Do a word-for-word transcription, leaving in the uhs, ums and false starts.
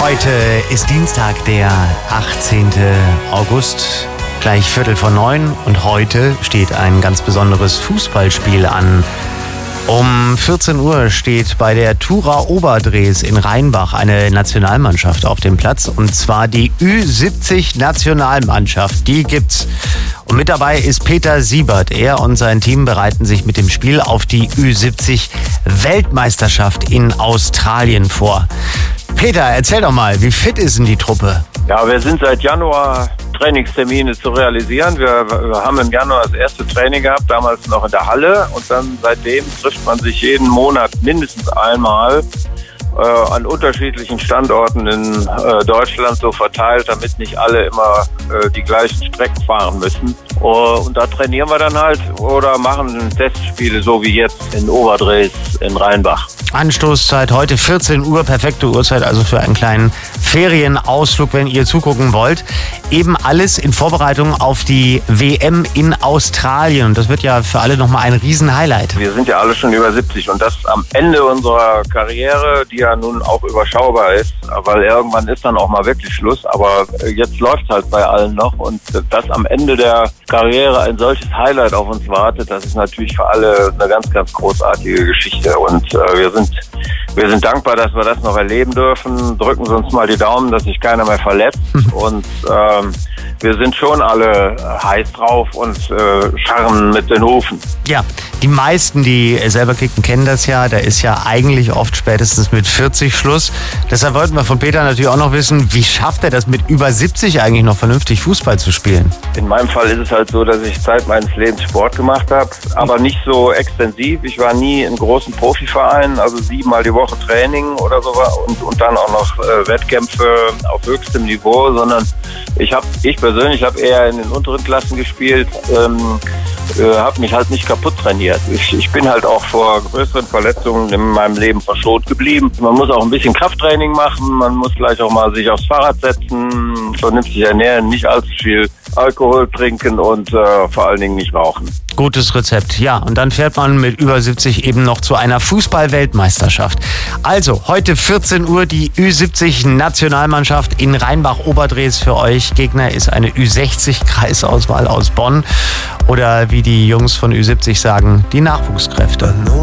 Heute ist Dienstag, der achtzehnte August, gleich Viertel vor neun, und heute steht ein ganz besonderes Fußballspiel an. Um vierzehn Uhr steht bei der Tura Oberdrees in Rheinbach eine Nationalmannschaft auf dem Platz, und zwar die Ü siebzig Nationalmannschaft. Die gibt's. Und mit dabei ist Peter Siebert. Er und sein Team bereiten sich mit dem Spiel auf die Ü siebzig Weltmeisterschaft in Australien vor. Peter, erzähl doch mal, wie fit ist denn die Truppe? Ja, wir sind seit Januar Trainingstermine zu realisieren. Wir, wir haben im Januar das erste Training gehabt, damals noch in der Halle, und dann seitdem trifft man sich jeden Monat mindestens einmal äh, an unterschiedlichen Standorten in äh, Deutschland so verteilt, damit nicht alle immer äh, die gleichen Strecken fahren müssen. Uh, und da trainieren wir dann halt oder machen Testspiele, so wie jetzt in Oberdrees in Rheinbach. Anstoßzeit heute vierzehn Uhr, perfekte Uhrzeit also für einen kleinen Ferienausflug, wenn ihr zugucken wollt. Eben alles in Vorbereitung auf die W M in Australien, und das wird ja für alle nochmal ein Riesen-Highlight. Wir sind ja alle schon über siebzig, und das am Ende unserer Karriere, die ja nun auch überschaubar ist, weil irgendwann ist dann auch mal wirklich Schluss, aber jetzt läuft es halt bei allen noch, und das am Ende der Karriere ein solches Highlight auf uns wartet, das ist natürlich für alle eine ganz, ganz großartige Geschichte, und äh, wir sind wir sind dankbar, dass wir das noch erleben dürfen. Drücken Sie uns mal die Daumen, dass sich keiner mehr verletzt, und ähm, wir sind schon alle heiß drauf und äh, scharren mit den Hufen. Ja, die meisten, die selber kicken, kennen das ja. Da ist ja eigentlich oft spätestens mit vierzig Schluss. Deshalb wollten wir von Peter natürlich auch noch wissen, wie schafft er das mit über siebzig eigentlich noch vernünftig Fußball zu spielen? In meinem Fall ist es halt so, dass ich Zeit meines Lebens Sport gemacht habe, aber nicht so extensiv. Ich war nie in großen Profivereinen, also siebenmal die Woche Training oder so, und, und dann auch noch äh, Wettkämpfe auf höchstem Niveau, sondern ich habe, ich persönlich habe eher in den unteren Klassen gespielt, ähm, äh, habe mich halt nicht kaputt trainiert. Ich, ich bin halt auch vor größeren Verletzungen in meinem Leben verschont geblieben. Man muss auch ein bisschen Krafttraining machen, man muss gleich auch mal sich aufs Fahrrad setzen, vernünftig ernähren, nicht allzu viel Alkohol trinken und äh, vor allen Dingen nicht rauchen. Gutes Rezept, ja. Und dann fährt man mit über siebzig eben noch zu einer Fußball-Weltmeisterschaft. Also, heute vierzehn Uhr die Ü siebzig Nationalmannschaft in Rheinbach-Oberdrees für euch. Gegner ist eine Ü sechzig Kreisauswahl aus Bonn. Oder wie die Jungs von Ü siebzig sagen, die Nachwuchskräfte.